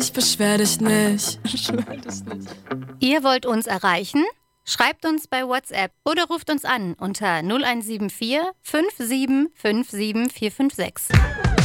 ich beschwer dich nicht. Ihr wollt uns erreichen? Schreibt uns bei WhatsApp oder ruft uns an unter 0174 57 57 456.